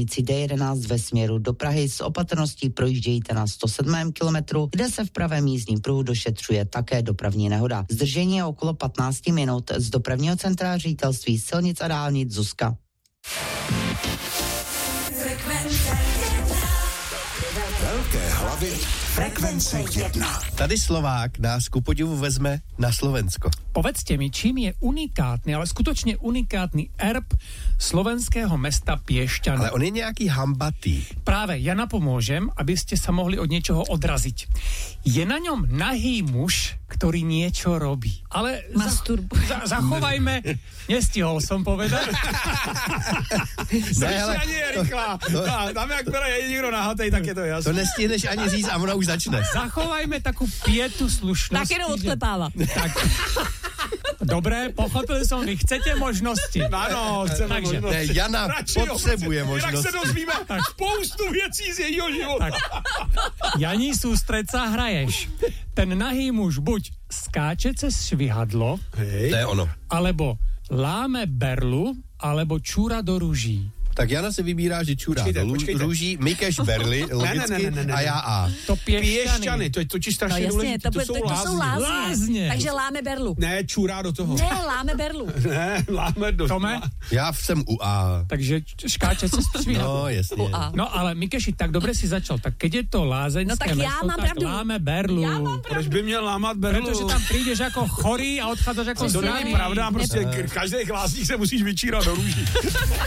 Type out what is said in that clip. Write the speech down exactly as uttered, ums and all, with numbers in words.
dálnici D jedenáct ve směru do Prahy s opatrností projíždějíte na sto sedmém kilometru, kde se v pravém jízdním pruhu došetřuje také dopravní nehoda. Zdržení je okolo patnáct minut. Z dopravního centra Ředitelství silnic a dálnic Zuzka. Velké hlavy frekvence jedna. Tady Slovák nás ku podivu vezme na Slovensko. Povedzte mi, čím je unikátny, ale skutočne unikátny erb slovenského mesta Piešťany. Ale on je nejaký hambatý. Práve, ja napomôžem, aby ste sa mohli od niečoho odraziť. Je na ňom nahý muž, ktorý niečo robí. Ale Masturbuje. za, zachovajme, nestihol som povedať. Ne, ale Ani je rýchla. to- No, tam jak bere je niekto nahatej, tak je to jasné. to nestihneš ani říct a ona už začne. Zachovajme takú pietu slušnosti. Tak jenom odklepáva. Tak. Dobre, pochopil som, vy chcete možnosti. Áno, chceme Takže, možnosti. Ne, Jana Radši, jo, potřebuje Jinak možnosti. se dozvíme spoustu věcí z jejího života. Tak. Janí, sústreď sa, hraješ. Ten nahý muž buď skáče cez švihadlo, Hej. To je ono. alebo láme berlu, alebo čúra do rúží. Tak Jana se vybírá, že čurá Počkejte, do počkejte. růží, Mikeš berly, logicky, ne, ne, ne, ne, a já A. To Piešťany. Piešťany, to je totiž No strašně jasně, důležité. to, to, to, to jsou lázně. Lázně. Takže láme berlu. Ne, čurá do toho. Ne, láme berlu. Ne, láme do Tome? Já jsem u A. Takže škáče cez švihadlo. No, jasně. U A. No ale Mikeši, tak dobre si začal. Tak keď je to lázeňské No tak já mesto, mám tak pravdu. láme berlu. Já mám pravdu. Proč by měl lámat berlu? Pretože tam prídeš ako chorý a odchádzaš ako To zdravý. není pravda, prostě každý chlásník se musíš vyčírat do růží.